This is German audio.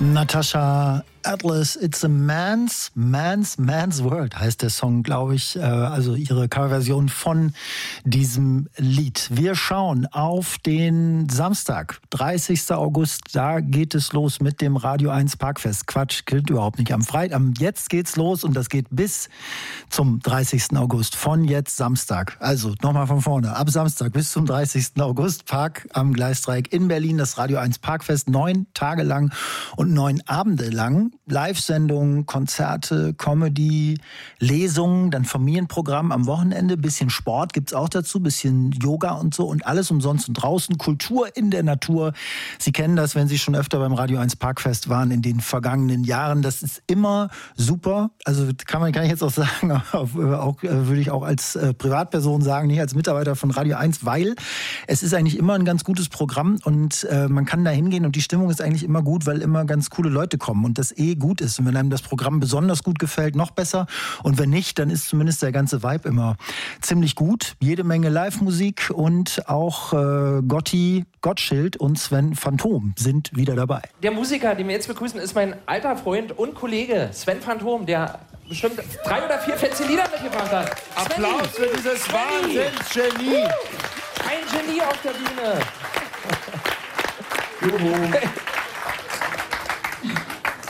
Natasha Atlas, It's a Man's World heißt der Song, glaube ich, also ihre Coverversion von diesem Lied. Wir schauen auf den Samstag, 30. August, da geht es los mit dem Radio 1 Parkfest. Quatsch, gilt überhaupt nicht. Am Freitag, jetzt geht's los und das geht bis zum 30. August, von jetzt Samstag. Also nochmal von vorne, ab Samstag bis zum 30. August, Park am Gleisdreieck in Berlin, das Radio 1 Parkfest, 9 Tage lang und 9 Abende lang. Live-Sendungen, Konzerte, Comedy, Lesungen, dann Familienprogramm am Wochenende, bisschen Sport gibt's auch dazu, bisschen Yoga und so und alles umsonst und draußen, Kultur in der Natur. Sie kennen das, wenn Sie schon öfter beim Radio 1 Parkfest waren in den vergangenen Jahren. Das ist immer super. Also kann ich jetzt auch sagen, würde ich auch als Privatperson sagen, nicht als Mitarbeiter von Radio 1, weil es ist eigentlich immer ein ganz gutes Programm und man kann da hingehen und die Stimmung ist eigentlich immer gut, weil immer ganz coole Leute kommen und das gut ist. Und wenn einem das Programm besonders gut gefällt, noch besser. Und wenn nicht, dann ist zumindest der ganze Vibe immer ziemlich gut. Jede Menge Live-Musik und auch Gotti Gottschild und Sven Phantom sind wieder dabei. Der Musiker, den wir jetzt begrüßen, ist mein alter Freund und Kollege Sven Phantom, der bestimmt 3 oder 4 fette Lieder mitgebracht hat. Applaus für dieses Wahnsinns-Genie. Ein Genie auf der Bühne.